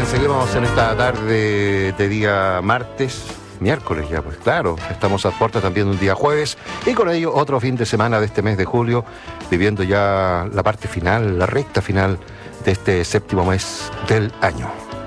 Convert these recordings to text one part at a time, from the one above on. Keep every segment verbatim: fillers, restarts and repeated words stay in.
Bien, seguimos en esta tarde de día martes, miércoles ya, pues claro, estamos a puertas también de un día jueves y con ello otro fin de semana de este mes de julio, viviendo ya la parte final, la recta final de este séptimo mes del año.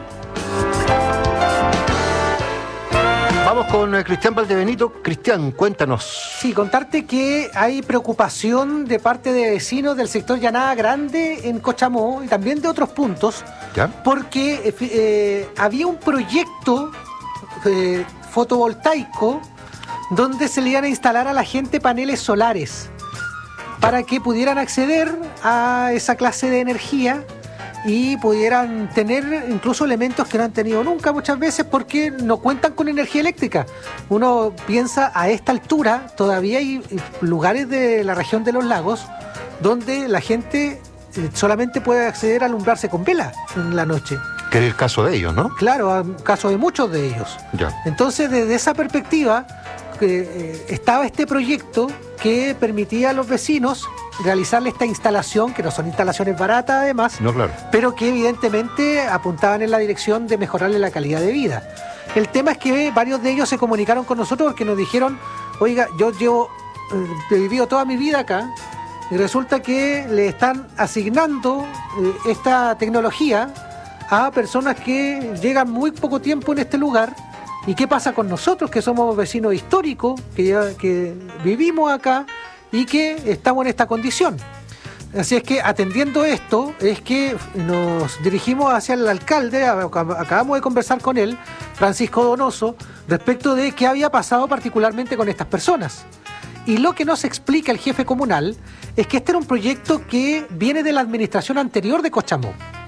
Vamos con eh, Cristian Valdebenito. Cristian, cuéntanos. Sí, contarte que hay preocupación de parte de vecinos del sector Llanada Grande en Cochamó y también de otros puntos, ¿Ya? porque eh, eh, había un proyecto eh, fotovoltaico donde se le iban a instalar a la gente paneles solares para que pudieran acceder a esa clase de energía y pudieran tener incluso elementos que no han tenido nunca muchas veces porque no cuentan con energía eléctrica. Uno piensa, a esta altura todavía hay lugares de la región de los lagos donde la gente solamente puede acceder a alumbrarse con vela en la noche. Que es el caso de ellos, ¿no? Claro, caso de muchos de ellos. Ya. Entonces, desde esa perspectiva, eh, estaba este proyecto que permitía a los vecinos realizarle esta instalación, que no son instalaciones baratas además, No, claro. pero que evidentemente apuntaban en la dirección de mejorarle la calidad de vida. El tema es que varios de ellos se comunicaron con nosotros porque nos dijeron, oiga, yo llevo, eh, he vivido toda mi vida acá y resulta que le están asignando eh, esta tecnología a personas que llegan muy poco tiempo en este lugar. ¿Y qué pasa con nosotros que somos vecinos históricos, que, ya, que vivimos acá y que estamos en esta condición? Así es que atendiendo esto es que nos dirigimos hacia el alcalde, acabamos de conversar con él, Francisco Donoso, respecto de qué había pasado particularmente con estas personas. Y lo que nos explica el jefe comunal es que este era un proyecto que viene de la administración anterior de Cochamó,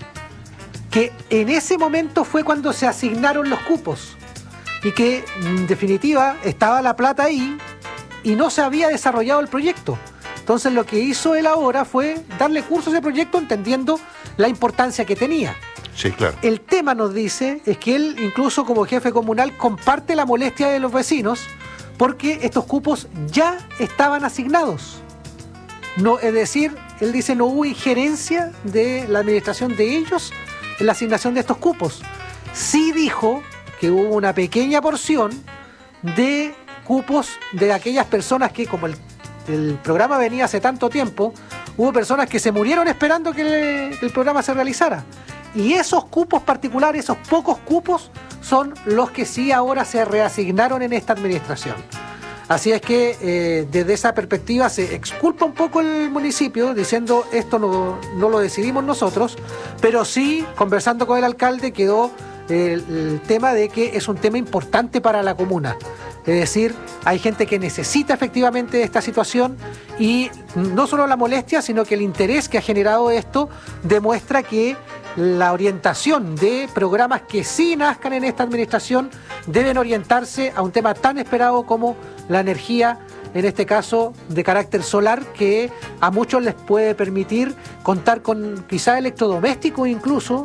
que en ese momento fue cuando se asignaron los cupos y que en definitiva estaba la plata ahí y no se había desarrollado el proyecto. Entonces lo que hizo él ahora fue darle curso a ese proyecto entendiendo la importancia que tenía. Sí, claro. El tema, nos dice, es que él incluso como jefe comunal comparte la molestia de los vecinos porque estos cupos ya estaban asignados. No, es decir, él dice no hubo injerencia de la administración de ellos en la asignación de estos cupos. Sí dijo que hubo una pequeña porción de cupos de aquellas personas que, como el, el programa venía hace tanto tiempo, hubo personas que se murieron esperando que el, que el programa se realizara. Y esos cupos particulares, esos pocos cupos, son los que sí ahora se reasignaron en esta administración. Así es que eh, desde esa perspectiva se exculpa un poco el municipio diciendo esto no, no lo decidimos nosotros, pero sí, conversando con el alcalde, quedó el, el tema de que es un tema importante para la comuna. Es decir, hay gente que necesita efectivamente esta situación y no solo la molestia, sino que el interés que ha generado esto demuestra que la orientación de programas que sí nazcan en esta administración deben orientarse a un tema tan esperado como la energía, en este caso de carácter solar, que a muchos les puede permitir contar con quizá electrodomésticos incluso